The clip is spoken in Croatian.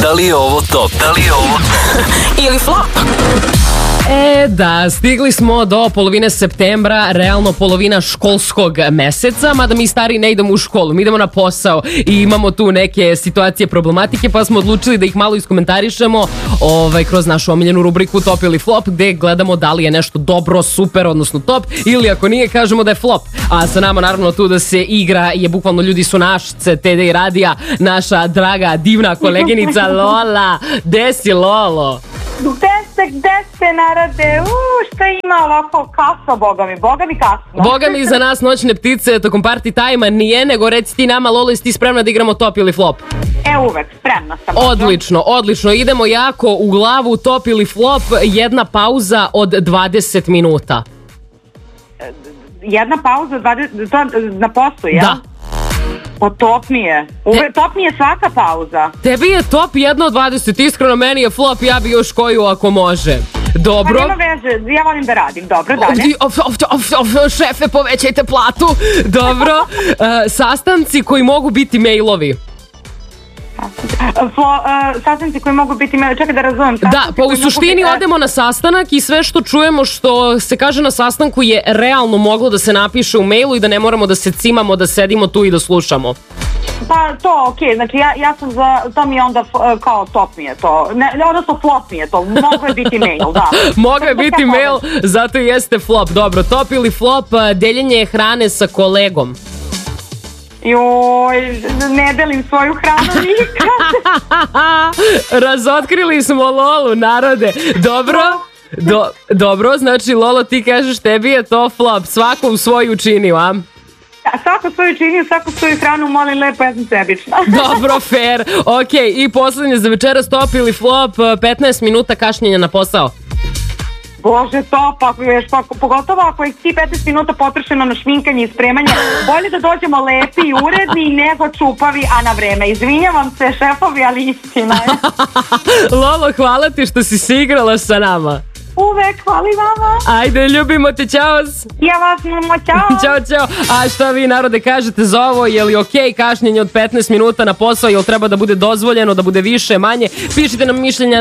Da li je ovo top? Da li je ovo Ili flop? Da, stigli smo do polovine septembra, realno polovina školskog meseca, mada mi stari ne idemo u školu, mi idemo na posao i imamo tu neke situacije problematike, pa smo odlučili da ih malo iskomentarišemo kroz našu omiljenu rubriku Top ili Flop, gde gledamo da li je nešto dobro, super, odnosno top, ili ako nije, kažemo da je flop. A sa nama naravno tu da se igra je bukvalno Ljudi su našce, TD i Radija, naša draga, divna koleginica Lola. Gde si, Lolo? Gde ste narode? Šta ima ovako kasno, boga mi kasno. Boga mi za nas noćne ptice tokom party time-a nije, nego reci ti nama, Lolo, jesi ti spremna da igramo top ili flop? Uvek, spremna sam. Odlično, idemo jako u glavu, top ili flop, jedna pauza od 20 minuta. Jedna pauza od 20, na poslu, ja? Da. Pa top mi je. Top mi je svaka pauza. Tebi je top jedna od 20, iskreno meni je flop, ja bi još koju ako može. Dobro. Pa nema veze, ja volim da radim, dobro, dalje. Šefe, povećajte platu. Dobro. Sastanci koji mogu biti mailovi. Sastanci koji mogu biti, čekaj da razumem. Da, pa u suštini odemo na sastanak i sve što čujemo što se kaže na sastanku je realno moglo da se napiše u mailu i da ne moramo da se cimamo, da sedimo tu i da slušamo. Pa to okej, znači ja sam za, to mi je onda kao top mi je to, odnosno flop mi je to, mogo je biti mail, da. Mogo je biti mail, zato jeste flop. Dobro, top ili flop, deljenje hrane sa kolegom. Joj, ne delim svoju hranu nikad. Razotkrili smo Lolu, narode. Dobro, znači Lolo, ti kažeš tebi je to flop, svako u svoju činiju, a? Svako svoju činiju, svako svoju hranu, molim lepo, ja sam sebična. Dobro, fair. Ok, i poslednje za večeras, top ili flop, 15 minuta kašnjenja na posao. Bože, top, pogotovo ako je ti 15 minuta potrošeno na šminkanje i spremanje, bolje da dođemo lepi i uredni nego čupavi, a na vreme. Izvinjavam se, šefovi, ali istina je. Lolo, hvala ti što si se igrala sa nama. Uvek, hvala i vama. Ajde, ljubimo te, čao. Ja vas imamo, čao. Ćao. A šta vi, narode, kažete za ovo? Je li okej kašnjenje od 15 minuta na posao? Jel treba da bude dozvoljeno, da bude više, manje? Pišite nam mišljenja